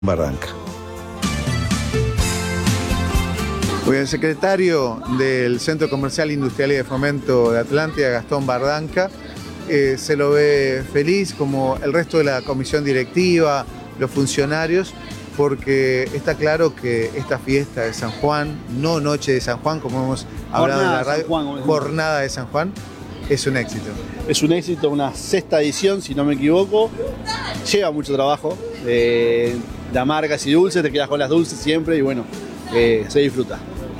Barranca. Hoy el secretario del Centro Comercial Industrial y de Fomento de Atlántida, Gastón Barranca, se lo ve feliz, como el resto de la comisión directiva, los funcionarios, porque está claro que esta fiesta de San Juan, no Noche de San Juan, como hemos hablado en la radio, Jornada de San Juan, es un éxito. Es un éxito, una sexta edición, si no me equivoco. Lleva mucho trabajo. De amargas y dulces, te quedas con las dulces siempre y bueno, se disfruta.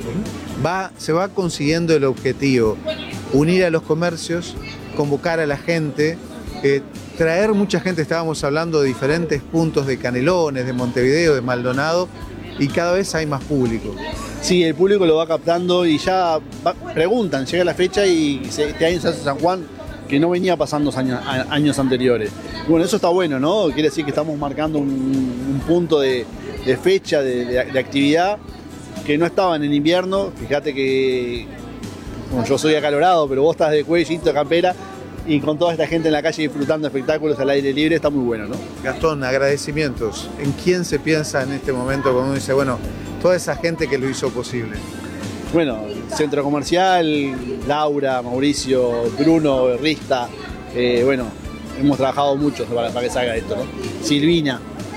Se va consiguiendo el objetivo, unir a los comercios, convocar a la gente, traer mucha gente. Estábamos hablando de diferentes puntos de Canelones, de Montevideo, de Maldonado, y cada vez hay más público. Sí, el público lo va captando y ya preguntan, llega la fecha y este año se hace San Juan, que no venía pasando años anteriores. Y bueno, eso está bueno, ¿no? Quiere decir que estamos marcando un punto de fecha, de actividad que no estaba en el invierno. Fíjate que bueno, yo soy acalorado, pero vos estás de cuellito, campera, y con toda esta gente en la calle disfrutando espectáculos al aire libre, está muy bueno, ¿no? Gastón, agradecimientos. ¿En quién se piensa en este momento cuando uno dice, bueno, toda esa gente que lo hizo posible? Bueno, Centro Comercial, Laura, Mauricio, Bruno, Rista, bueno, hemos trabajado mucho para que salga esto, ¿no? Silvina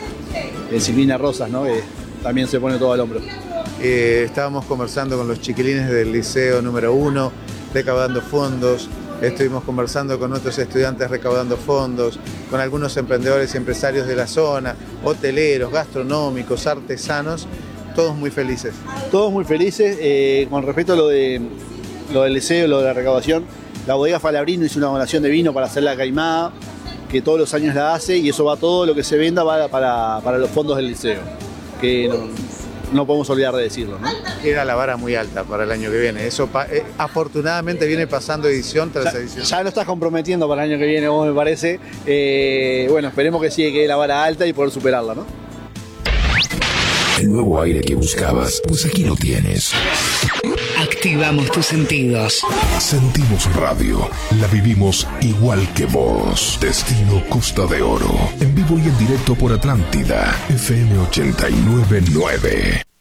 Rosas, ¿no? Que también se pone todo al hombro. Estábamos conversando con los chiquilines del Liceo número 1, recaudando fondos. Estuvimos conversando con otros estudiantes recaudando fondos, con algunos emprendedores y empresarios de la zona, hoteleros, gastronómicos, artesanos, todos muy felices. Todos muy felices. Con respecto a lo del liceo, lo de la recaudación, la bodega Falabrino hizo una donación de vino para hacer la caimada, que todos los años la hace, y eso va todo lo que se venda para los fondos del liceo, que no podemos olvidar de decirlo, ¿no? Era la vara muy alta para el año que viene. Eso afortunadamente viene pasando edición tras edición. Ya lo estás comprometiendo para el año que viene, vos, me parece. Bueno, esperemos que siga, que quede la vara alta y poder superarla, ¿no? El nuevo aire que buscabas, pues aquí lo tienes. Activamos tus sentidos. Sentimos radio, la vivimos igual que vos. Destino Costa de Oro, en vivo y en directo por Atlántida, FM 89.9.